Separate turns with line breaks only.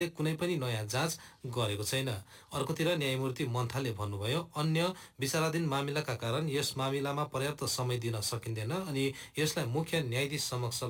कुनै पनि नयाँ जाँच गरेको छैन। अर्कोतिर न्यायमूर्ति मन्थाले भन्नुभयो, अन्य विचाराधीन मामिलाका कारण यस मामिलामा पर्याप्त समय दिन सकिँदैन अनि यसलाई मुख्य न्यायाधीश समक्ष